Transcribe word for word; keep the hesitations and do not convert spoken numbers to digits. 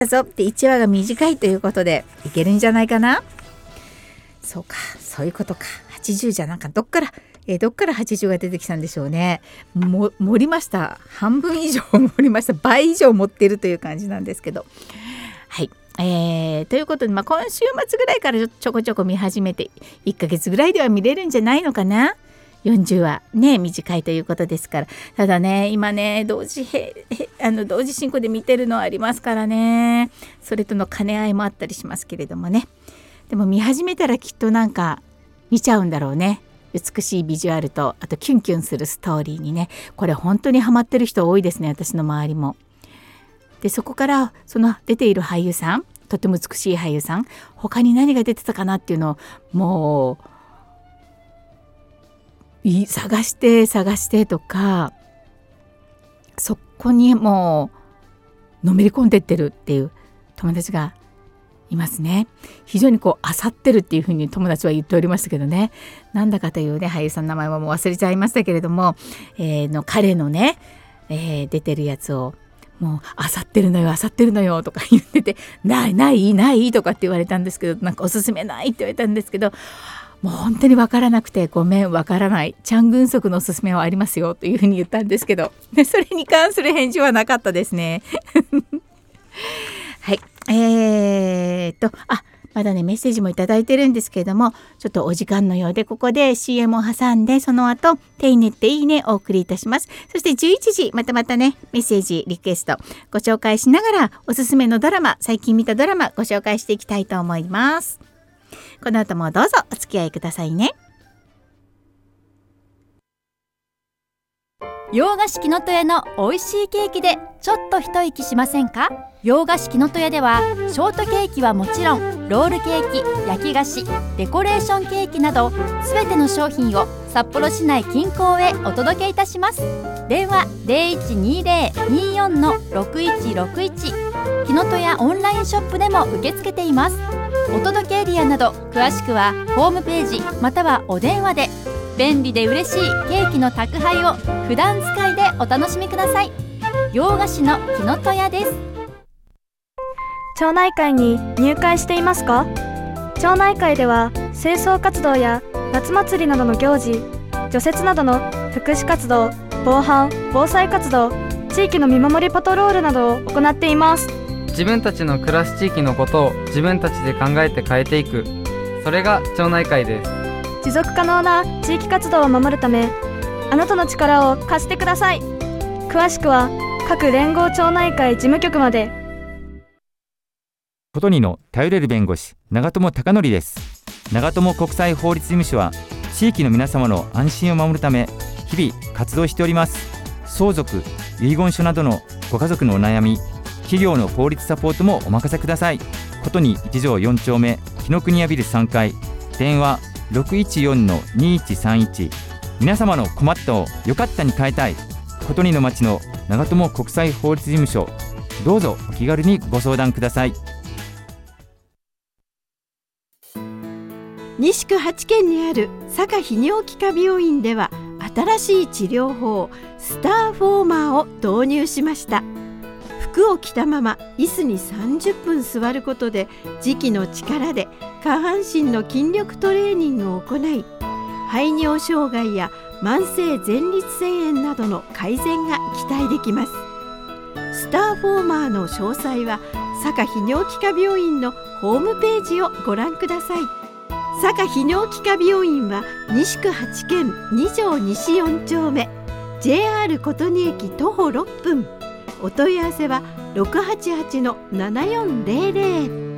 だぞっていちわが短いということでいけるんじゃないかな。そうか、そういうことか。はちじゅうじゃなんかどっからえー、どっからはちじゅうが出てきたんでしょうね。も盛りました。半分以上盛りました。倍以上持ってるという感じなんですけど、はい、えー、ということで、まあ、今週末ぐらいからちょこちょこ見始めていっかげつぐらいでは見れるんじゃないのかな。よんじゅうわね、短いということですから。ただね、今ね同時へへあの同時進行で見てるのありますからね。それとの兼ね合いもあったりしますけれどもね。でも見始めたらきっとなんか見ちゃうんだろうね。美しいビジュアルと、あとキュンキュンするストーリーにね。これ本当にハマってる人多いですね、私の周りも。でそこからその出ている俳優さん、とても美しい俳優さん、他に何が出てたかなっていうのをもう探して探してとか、そこにもうのめり込んでってるっていう友達がいますね。非常にこう漁ってるっていうふうに友達は言っておりましたけどね。なんだかというね、俳優さんの名前はもう忘れちゃいましたけれども、えー、の彼のね、えー、出てるやつをもう漁ってるのよ漁ってるのよとか言ってて、ないないないとかって言われたんですけど、なんかおすすめないって言われたんですけど、もう本当に分からなくてごめん分からない、チャン・グンソクのおすすめはありますよというふうに言ったんですけど、それに関する返事はなかったですね。はい、えー、っとあまだねメッセージもいただいてるんですけれども、ちょっとお時間のようでここで シーエム を挟んで、その後丁寧っていいねお送りいたします。そしてじゅういちじまたまたねメッセージリクエストご紹介しながら、おすすめのドラマ、最近見たドラマご紹介していきたいと思います。この後もどうぞお付き合いくださいね。 洋菓子きのとやの美味しいケーキでちょっと一息しませんか。洋菓子きのとやではショートケーキはもちろん、ロールケーキ、焼き菓子、デコレーションケーキなどすべての商品を札幌市内近郊へお届けいたします。電話 ゼロいちにゼロ にーよん ろくいちろくいち、きのとやオンラインショップでも受け付けています。お届けエリアなど詳しくはホームページまたはお電話で。便利で嬉しいケーキの宅配を普段使いでお楽しみください。洋菓子のきのとやです。 町内会に入会していますか？町内会では清掃活動や夏祭りなどの行事、除雪などの福祉活動、防犯・防災活動、地域の見守りパトロールなどを行っています。 自分たちの暮らす地域のことを自分たちで考えて変えていく、それが町内会です。 持続可能な地域活動を守るため、あなたの力を貸してください。詳しくは各連合町内会事務局まで。 ことにの頼れる弁護士、長友貴則です。長友国際法律事務所は地域の皆様の安心を守るため日々活動しております。相続、遺言書などのご家族のお悩み、企業の法律サポートもお任せください。ことにいち条よん丁目、紀ノ国屋ビルさんかい、電話 ろくいちよん にいちさんいち。 皆様の困ったをよかったに変えたい、ことにの町の長友国際法律事務所、どうぞお気軽にご相談ください。 西区八軒にある坂泌尿器科病院では、新しい治療法スターフォーマーを導入しました。服を着たまま椅子にさんじゅっぷん座ることで、磁気の力で下半身の筋力トレーニングを行い、排尿障害や慢性前立腺炎などの改善が期待できます。スターフォーマーの詳細は坂泌尿器科病院のホームページをご覧ください。坂泌尿器科病院は西区八軒に条西よん丁目、 ジェイアール 琴仁駅徒歩ろっぷん。お問い合わせは ろくはちはちのななよんゼロゼロ。